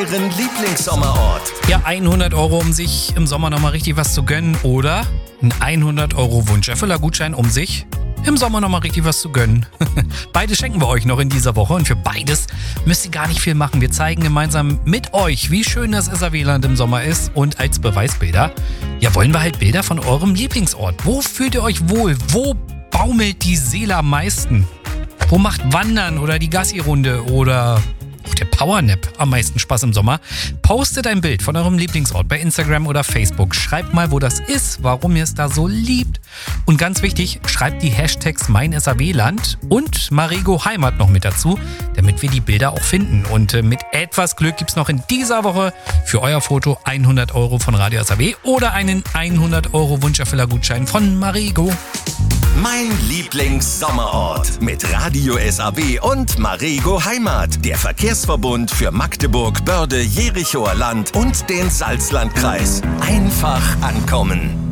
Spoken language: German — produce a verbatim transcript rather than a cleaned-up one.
euren Lieblingssommerort. Ja, hundert Euro, um sich im Sommer nochmal richtig was zu gönnen. Oder ein hundert Euro Wunscherfüller-Gutschein, um sich im Sommer nochmal richtig was zu gönnen. Beides schenken wir euch noch in dieser Woche. Und für beides müsst ihr gar nicht viel machen. Wir zeigen gemeinsam mit euch, wie schön das S R W-Land im Sommer ist. Und als Beweisbilder, ja, wollen wir halt Bilder von eurem Lieblingsort. Wo fühlt ihr euch wohl? Wo baumelt die Seele am meisten? Wo macht Wandern oder die Gassi-Runde oder auch der Powernap am meisten Spaß im Sommer? Postet ein Bild von eurem Lieblingsort bei Instagram oder Facebook. Schreibt mal, wo das ist, warum ihr es da so liebt. Und ganz wichtig, schreibt die Hashtags Mein S R W-Land und Marigo Heimat noch mit dazu, damit wir die Bilder auch finden. Und äh, mit etwas Glück gibt es noch in dieser Woche für euer Foto hundert Euro von Radio S R W oder einen hundert Euro Wunscherfüller-Gutschein von Marigo. Mein Lieblingssommerort mit Radio S R W und Marigo Heimat. Der Verkehrsverbund für Magdeburg, Börde, Jerichoer Land und den Salzlandkreis. Einfach ankommen.